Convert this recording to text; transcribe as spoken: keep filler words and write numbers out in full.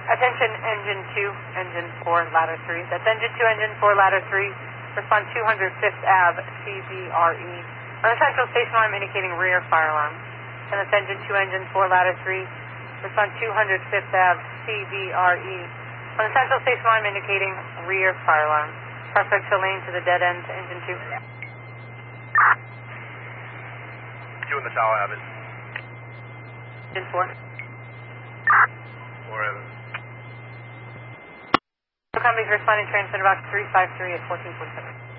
Attention engine two, engine four, ladder three. That's engine two, engine four, ladder three. Respond two hundred fifth Ave, C B R E. On the central station alarm indicating rear fire alarm. And that's engine two, engine four, ladder three. Respond two hundred fifth Ave, C B R E. On the central station alarm indicating rear fire alarm. Preferential lane to the dead end, engine two. Two in the tower, have it. Engine four. Four, have it. Companies responding transmitter box three five three at fourteen forty-seven.